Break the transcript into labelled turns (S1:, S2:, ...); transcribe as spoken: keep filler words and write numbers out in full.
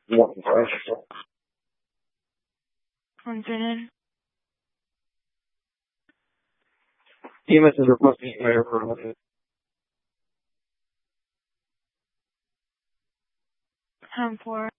S1: Consonant.
S2: E M S is requesting fire for
S1: Ham four.